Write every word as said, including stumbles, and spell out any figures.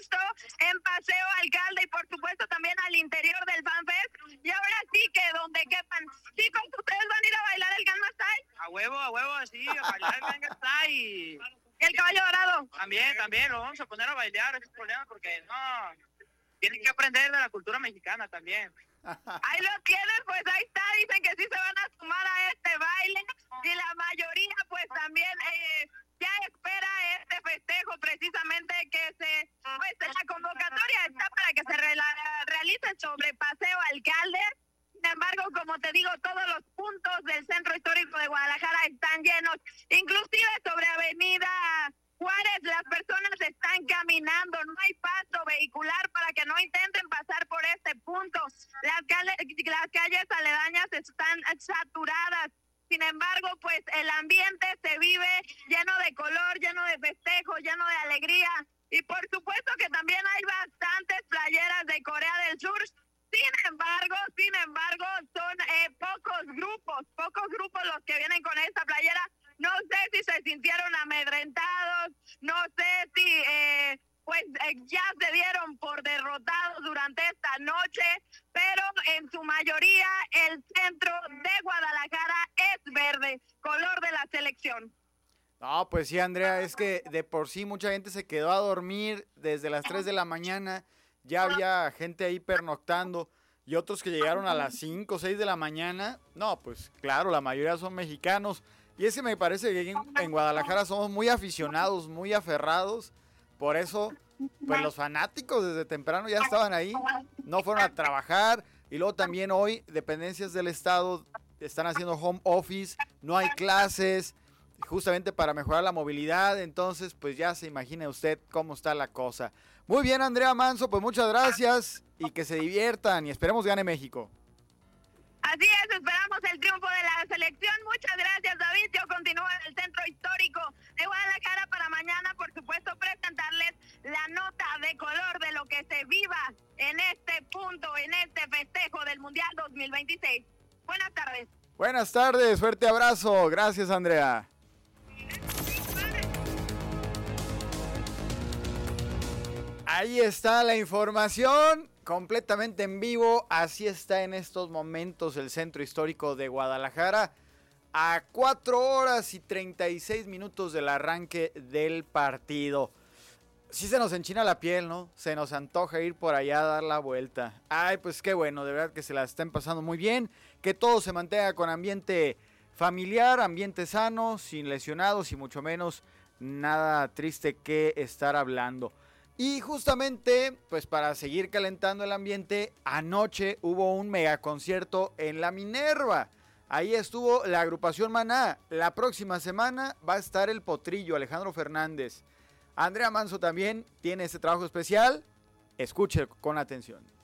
justo en Paseo Alcalde y por supuesto también al interior del FanFest. Y ahora sí que donde quepan. Chicos, ¿ustedes van a ir a bailar el Gangnam Style? A huevo, a huevo, sí, a bailar el Gangnam Style. ¿Y el Caballo Dorado? También, también, lo vamos a poner a bailar, ese es el problema, porque no, tienen que aprender de la cultura mexicana también. Ahí lo tienen, pues ahí está, dicen que sí se van a sumar a este baile y la mayoría pues también eh, ya espera este festejo precisamente que se, pues la convocatoria está para que se re, la, realice sobre Paseo Alcalde. Sin embargo, como te digo, todos los puntos del centro histórico de Guadalajara están llenos, inclusive sobre Avenida Juárez las personas están caminando, no hay paso vehicular para que no intenten pasar por este punto. Las calles, las calles aledañas están saturadas. Sin embargo, pues el ambiente se vive lleno de color, lleno de festejo, lleno de alegría. Y por supuesto que también hay bastantes playeras de Corea del Sur. Sin embargo, sin embargo, son eh, pocos grupos, pocos grupos los que vienen con esta playera. No sé si se sintieron amedrentados, no sé si eh, pues eh, ya se dieron por derrotados durante esta noche, pero en su mayoría el centro de Guadalajara es verde, color de la selección. No, pues sí, Andrea, es que de por sí mucha gente se quedó a dormir desde las tres de la mañana, ya había gente ahí pernoctando y otros que llegaron a las cinco o seis de la mañana. No, pues claro, la mayoría son mexicanos. Y es que me parece que en, en Guadalajara somos muy aficionados, muy aferrados. Por eso, pues los fanáticos desde temprano ya estaban ahí, no fueron a trabajar. Y luego también hoy, dependencias del estado están haciendo home office, no hay clases, justamente para mejorar la movilidad. Entonces, pues ya se imagina usted cómo está la cosa. Muy bien, Andrea Manso, pues muchas gracias y que se diviertan y esperemos gane México. Así es, esperamos el triunfo de la selección. Muchas gracias, David. Yo continúo en el centro histórico de Guadalajara para mañana, por supuesto, presentarles la nota de color de lo que se viva en este punto, en este festejo del Mundial dos mil veintiséis. Buenas tardes. Buenas tardes, fuerte abrazo. Gracias, Andrea. Ahí está la información. Completamente en vivo, así está en estos momentos el centro histórico de Guadalajara, a cuatro horas y treinta y seis minutos del arranque del partido. Sí se nos enchina la piel, ¿no? Se nos antoja ir por allá a dar la vuelta. Ay, pues qué bueno, de verdad que se la estén pasando muy bien, que todo se mantenga con ambiente familiar, ambiente sano, sin lesionados y mucho menos nada triste que estar hablando. Y justamente, pues para seguir calentando el ambiente, anoche hubo un megaconcierto en la Minerva. Ahí estuvo la agrupación Maná. La próxima semana va a estar el Potrillo, Alejandro Fernández. Andrea Manso también tiene este trabajo especial. Escuche con atención.